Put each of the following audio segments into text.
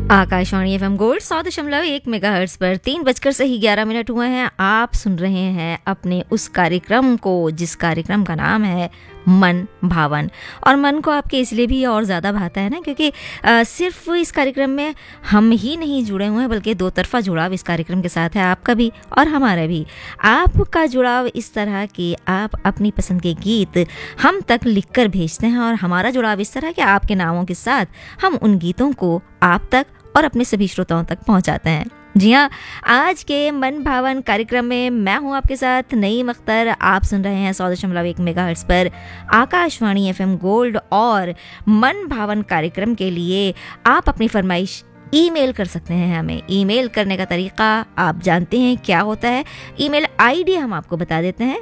Akashvani FM gold 100.1 megahertz पर 3:11 हुए हैं। आप सुन रहे हैं अपने उस कार्यक्रम को जिस कार्यक्रम का नाम है मन भावन। और मन को आपके इसलिए भी और ज़्यादा भाता है ना, क्योंकि सिर्फ इस कार्यक्रम में हम ही नहीं जुड़े हुए हैं, बल्कि दो तरफा जुड़ाव इस कार्यक्रम के साथ है, आपका भी और हमारा भी। आपका जुड़ाव इस तरह कि आप अपनी पसंद के गीत हम तक लिखकर भेजते हैं, और हमारा जुड़ाव इस तरह कि आपके नामों के साथ हम उन गीतों को आप तक और अपने सभी श्रोताओं तक पहुंचाते हैं। जी हाँ, आज के मन भावन कार्यक्रम में मैं हूं आपके साथ नईम अख्तर। आप सुन रहे हैं 100.1 मेगाहर्ट्ज पर आकाशवाणी एफएम गोल्ड। और मन भावन कार्यक्रम के लिए आप अपनी फरमाइश ईमेल कर सकते हैं हमें। ईमेल करने का तरीका आप जानते हैं क्या होता है। ईमेल आईडी हम आपको बता देते हैं,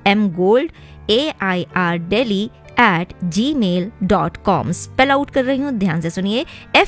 fmgold@gmail.com। स्पेल आउट कर रही हूँ, ध्यान से सुनिए,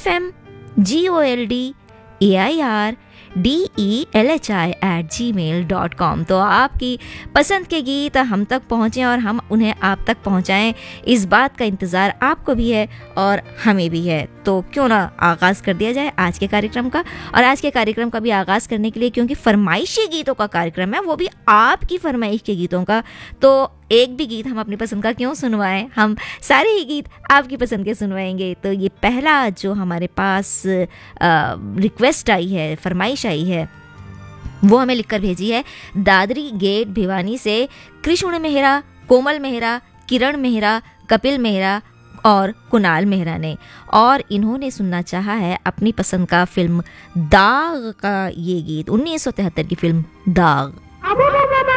fmgoldAIRDELHI@gmail.com। तो आपकी पसंद के गीत हम तक पहुँचें और हम उन्हें आप तक पहुँचाएं, इस बात का इंतज़ार आपको भी है और हमें भी है। तो क्यों ना आगाज़ कर दिया जाए आज के कार्यक्रम का। और आज के कार्यक्रम का भी आगाज़ करने के लिए, क्योंकि फरमाइशी गीतों का कार्यक्रम है, वो भी आपकी फरमाइश के गीतों का, तो एक भी गीत हम अपनी पसंद का क्यों सुनवाएं, हम सारे ही गीत आपकी पसंद के सुनवाएंगे। तो ये पहला जो हमारे पास रिक्वेस्ट आई है, फरमाइश आई है, वो हमें लिखकर भेजी है दादरी गेट भिवानी से कृष्ण मेहरा, कोमल मेहरा, किरण मेहरा, कपिल मेहरा और कुणाल मेहरा ने। और इन्होंने सुनना चाहा है अपनी पसंद का फिल्म दाग का ये गीत, 1973 की फिल्म दाग।